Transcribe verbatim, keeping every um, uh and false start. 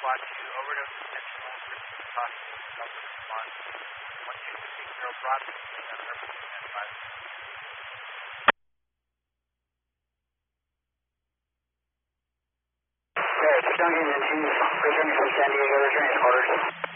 Squad two, overdose intentional, thirteen caution, double response. one two six eight zero Bravo, and represent ten five. Okay, Junction two, returning from San Diego, returning quarters.